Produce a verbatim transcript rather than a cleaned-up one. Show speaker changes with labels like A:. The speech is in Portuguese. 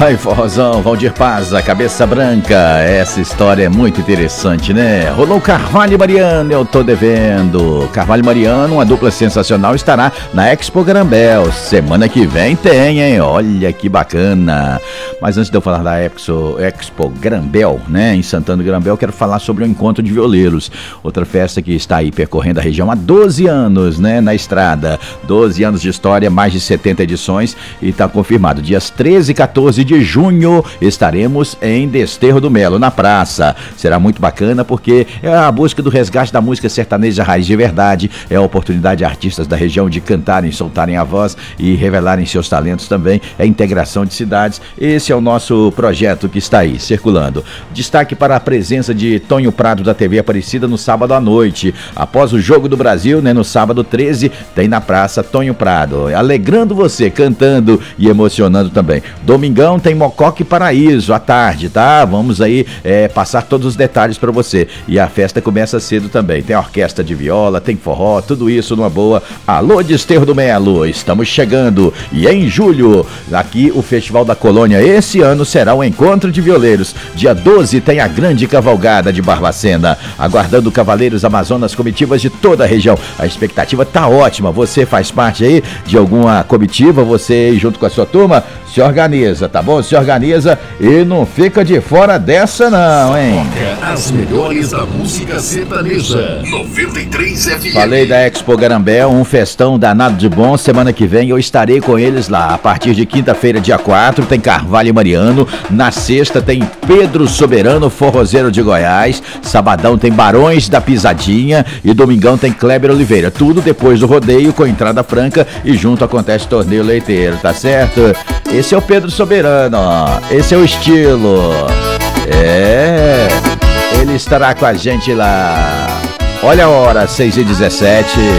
A: Ai, forrozão, Valdir Paz, a cabeça branca. Essa história é muito interessante, né? Rolou Carvalho e Mariano, eu tô devendo. Carvalho e Mariano, uma dupla sensacional, estará na Expo Garambel. Semana que vem tem, hein? Olha que bacana. Mas antes de eu falar da Expo, Expo Garambel, né? Em Santana do Garambel, eu quero falar sobre o Encontro de Violeiros. Outra festa que está aí percorrendo a região há doze anos, né? Na estrada. doze anos de história, mais de setenta edições e está confirmado. Dias treze e quatorze de junho estaremos em Desterro do Melo, na praça. Será muito bacana porque é a busca do resgate da música sertaneja raiz de verdade, é a oportunidade de artistas da região de cantarem, soltarem a voz e revelarem seus talentos também, é a integração de cidades. Esse é o nosso projeto que está aí, circulando. Destaque para a presença de Tonho Prado da T V Aparecida no sábado à noite, após o Jogo do Brasil, né, no sábado treze, tem na praça Tonho Prado, alegrando você, cantando e emocionando também. Domingão tem Mococa e Paraíso à tarde, tá? Vamos aí é, passar todos os detalhes para você. E a festa começa cedo também. Tem orquestra de viola, tem forró, tudo isso numa boa. Alô, Desterro do Melo, estamos chegando. E em julho, aqui o Festival da Colônia, esse ano será o Encontro de Violeiros. Dia doze tem a grande cavalgada de Barbacena, aguardando cavaleiros amazonas, comitivas de toda a região. A expectativa tá ótima. Você faz parte aí de alguma comitiva, você junto com a sua turma, se organiza, tá bom? Se organiza e não fica de fora dessa não, hein?
B: As melhores da música sertaneja. noventa e três F M.
A: Falei da Expo Garambel, um festão danado de bom. Semana que vem eu estarei com eles lá. A partir de quinta-feira, dia quatro, tem Carvalho e Mariano. Na sexta tem Pedro Soberano, forrozeiro de Goiás. Sabadão tem Barões da Pisadinha. E domingão tem Kleber Oliveira. Tudo depois do rodeio com entrada franca e junto acontece torneio leiteiro, tá certo? Esse é o Pedro Soberano, ó. Esse é o estilo. É, ele estará com a gente lá. Olha a hora, seis e dezessete.